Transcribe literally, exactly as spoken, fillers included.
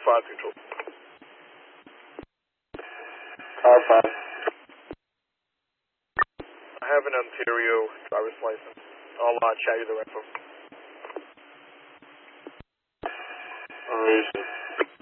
five control. Car five. I have an Ontario driver's license. I'll uh, chat you the info. Alright.